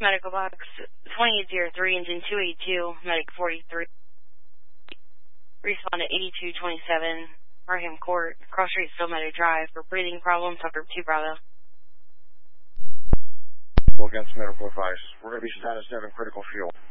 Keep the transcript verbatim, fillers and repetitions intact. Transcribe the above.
Medical box twenty-eight oh three, engine two eighty-two, medic forty-three. Respond to eighty-two twenty-seven, Markham Court, Cross Street, Stillmeadow Drive, for breathing problems, Suburb two Bravo. Against medical advice. We're going to be status seven, critical fuel.